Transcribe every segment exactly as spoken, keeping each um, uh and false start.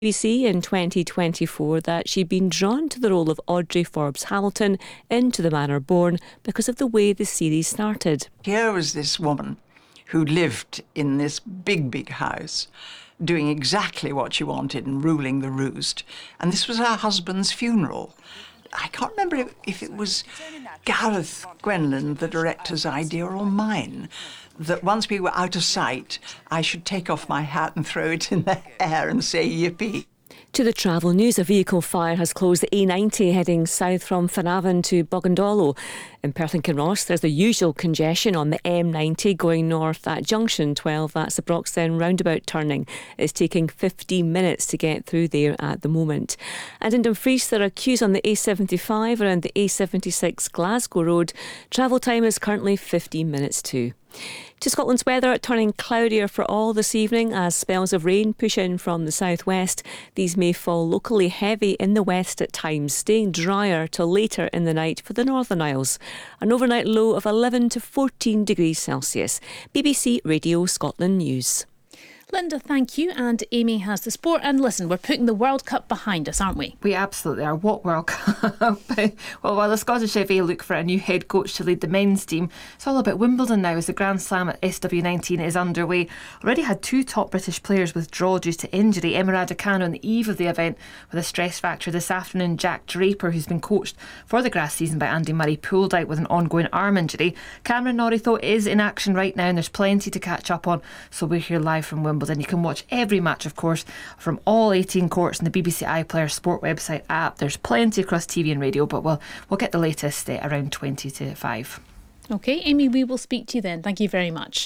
B B C in twenty twenty-four that she'd been drawn to the role of Audrey Forbes Hamilton in To the Manor Born because of the way the series started. Here was this woman who lived in this big, big house, doing exactly what she wanted and ruling the roost. And this was her husband's funeral. I can't remember if, if it was Gareth Gwenlyn, the director's idea, or mine, that once we were out of sight, I should take off my hat and throw it in the air and say yippee. To the travel news, a vehicle fire has closed the A ninety heading south from Finavon to Bogondolo. In Perth and Kinross, there's the usual congestion on the M ninety going north at junction twelve. That's the Broxton roundabout turning. It's taking fifteen minutes to get through there at the moment. And in Dumfries, there are queues on the A seventy-five around the A seventy-six Glasgow Road. Travel time is currently fifteen minutes too. To Scotland's weather, turning cloudier for all this evening as spells of rain push in from the southwest. These may fall locally heavy in the west at times, staying drier till later in the night for the Northern Isles. An overnight low of eleven to fourteen degrees Celsius. B B C Radio Scotland News. Linda, thank you. And Amy has the sport. And listen, we're putting the World Cup behind us, aren't we? We absolutely are. What World Cup? Well, while the Scottish F A look for a new head coach to lead the men's team, it's all about Wimbledon now as the Grand Slam at S W nineteen is underway. Already had two top British players withdraw due to injury. Emma Raducanu on the eve of the event with a stress fracture this afternoon. Jack Draper, who's been coached for the grass season by Andy Murray, pulled out with an ongoing arm injury. Cameron Norrie, though, is in action right now and there's plenty to catch up on. So we're here live from Wimbledon. You can watch every match, of course, from all eighteen courts on the B B C iPlayer Sport website app. There's plenty across T V and radio, but we'll, we'll get the latest uh, around twenty to five. OK, Amy, we will speak to you then. Thank you very much.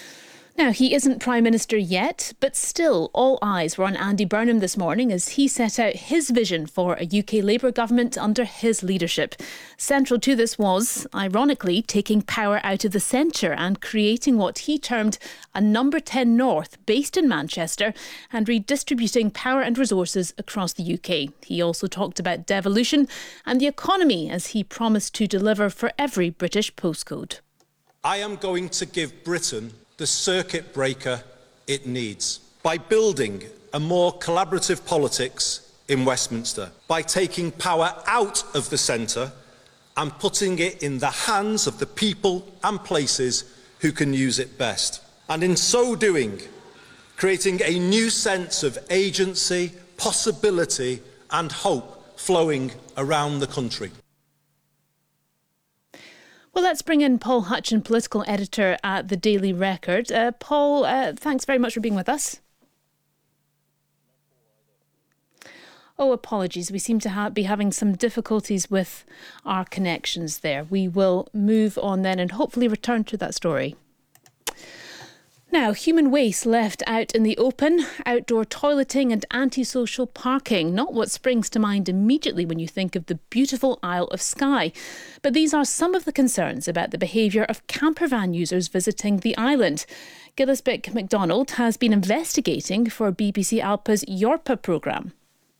Now, he isn't Prime Minister yet, but still all eyes were on Andy Burnham this morning as he set out his vision for a U K Labour government under his leadership. Central to this was, ironically, taking power out of the centre and creating what he termed a Number ten North based in Manchester and redistributing power and resources across the U K. He also talked about devolution and the economy as he promised to deliver for every British postcode. I am going to give Britain the circuit breaker it needs by building a more collaborative politics in Westminster, by taking power out of the centre and putting it in the hands of the people and places who can use it best. And in so doing, creating a new sense of agency, possibility and hope flowing around the country. Well, let's bring in Paul Hutchin, political editor at the Daily Record. Uh, Paul, uh, thanks very much for being with us. Oh, apologies. We seem to ha- be having some difficulties with our connections there. We will move on then and hopefully return to that story. Now, human waste left out in the open, outdoor toileting and antisocial parking. Not what springs to mind immediately when you think of the beautiful Isle of Skye. But these are some of the concerns about the behaviour of campervan users visiting the island. Gillisbick MacDonald has been investigating for B B C Alpa's Yorpa programme.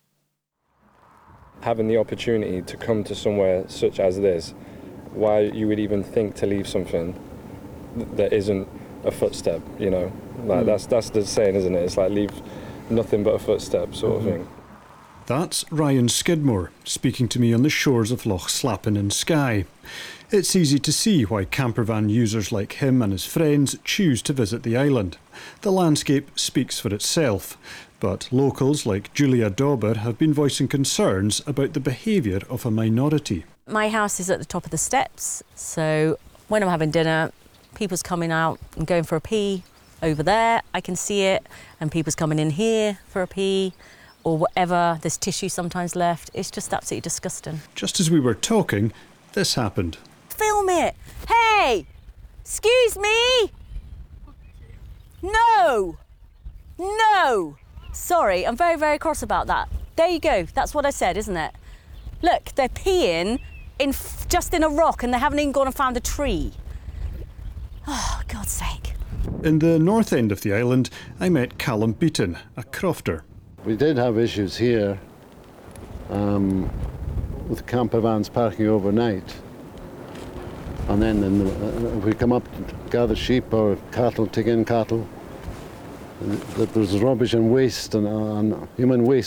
Having the opportunity to come to somewhere such as this, why you would even think to leave something that isn't a footstep, you know, like mm. that's that's the saying, isn't it? It's like leave nothing but a footstep sort mm-hmm. of thing. That's Ryan Skidmore speaking to me on the shores of Loch Slappin in Skye. It's easy to see why campervan users like him and his friends choose to visit the island. The landscape speaks for itself, but locals like Julia Dauber have been voicing concerns about the behaviour of a minority. My house is at the top of the steps, so when I'm having dinner, people's coming out and going for a pee over there, I can see it, and people's coming in here for a pee or whatever. There's tissue sometimes left. It's just absolutely disgusting. Just as we were talking, this happened. Film it! Hey! Excuse me! No! No! Sorry, I'm very, very cross about that. There you go. That's what I said, isn't it? Look, they're peeing in f- just in a rock and they haven't even gone and found a tree. Oh, God's sake. In the north end of the island, I met Callum Beaton, a crofter. We did have issues here um, with campervans parking overnight. And then in the, uh, if we come up to gather sheep or cattle, take in cattle, there was rubbish and waste and, uh, and human waste